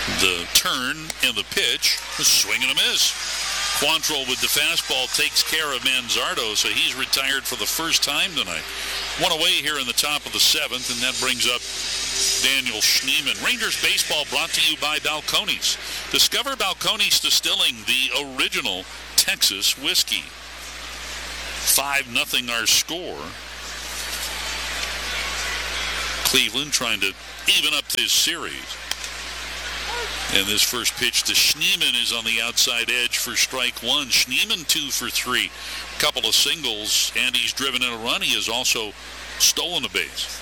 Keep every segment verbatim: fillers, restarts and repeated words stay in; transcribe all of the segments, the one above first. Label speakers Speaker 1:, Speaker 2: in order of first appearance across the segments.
Speaker 1: The turn and the pitch, a swing and a miss. Quantrill with the fastball takes care of Manzardo, so he's retired for the first time tonight. One away here in the top of the seventh, and that brings up Daniel Schneemann. Rangers baseball brought to you by Balcones. Discover Balcones Distilling, the original Texas whiskey. five nothing our score. Cleveland trying to even up this series. And this first pitch to Schneemann is on the outside edge for strike one. Schneemann two for three. Couple of singles, and he's driven in a run. He has also stolen a base.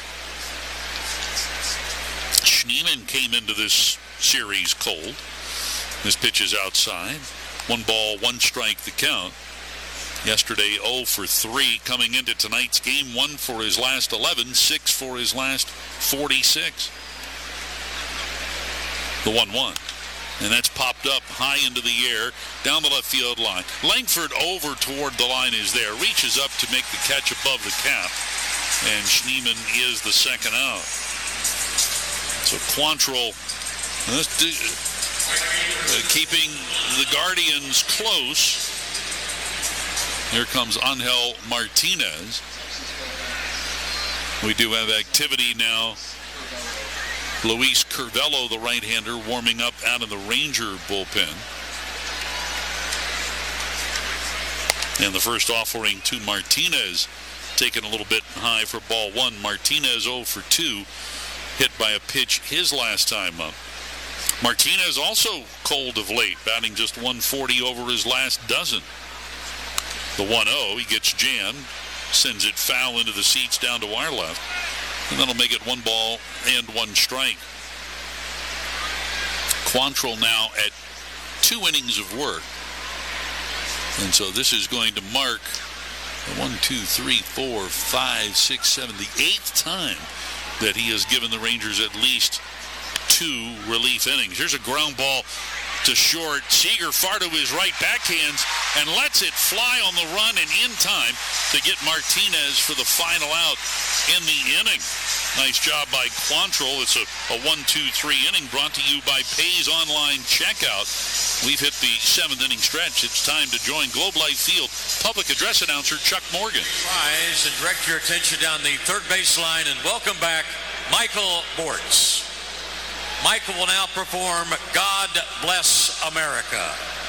Speaker 1: Schneemann came into this series cold. This pitch is outside. One ball, one strike the count. Yesterday, oh for three. Coming into tonight's game, one for his last eleven, six for his last forty-six. The one one. And that's popped up high into the air, down the left field line. Langford over toward the line is there. Reaches up to make the catch above the cap. And Schneemann is the second out. So Quantrill uh, keeping the Guardians close. Here comes Angel Martinez. We do have activity now. Luis Curvelo, the right-hander, warming up out of the Ranger bullpen. And the first offering to Martinez, taken a little bit high for ball one. Martinez oh for two, hit by a pitch his last time up. Martinez also cold of late, batting just one forty over his last dozen. The one oh, he gets jammed, sends it foul into the seats down to wire left. And that'll make it one ball and one strike. Quantrill now at two innings of work. And so this is going to mark one, two, three, four, five, six, seven, the eighth time that he has given the Rangers at least two relief innings. Here's a ground ball to short. Seager far to his right, backhands and lets it fly on the run and in time to get Martinez for the final out in the inning. Nice job by Quantrill. It's a, a one two three inning brought to you by Pays Online Checkout. We've hit the seventh inning stretch. It's time to join Globe Life Field public address announcer Chuck Morgan.
Speaker 2: Rise and direct your attention down the third baseline and welcome back Michael Bortz. Michael will now perform God Bless America.